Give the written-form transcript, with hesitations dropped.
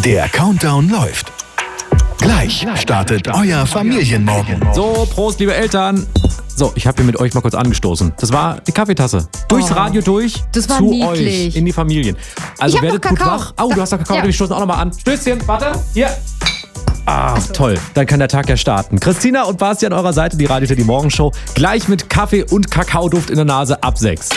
Der Countdown läuft. Gleich startet euer Familienmorgen. So, Prost, liebe Eltern. So, ich habe hier mit euch mal kurz angestoßen. Das war die Kaffeetasse. Durchs Radio durch, das war zu niedlich. euch, in die Familien. Also Ich hab werdet noch gut Kakao. wach. Oh, du hast noch Kakao, Ja. wir stoßen auch noch mal an. Stößchen, warte, hier. Ah, toll. Dann kann der Tag ja starten. Christina und Basti an eurer Seite, die Radio Teddy Morgenshow. Gleich mit Kaffee und Kakaoduft in der Nase ab 6.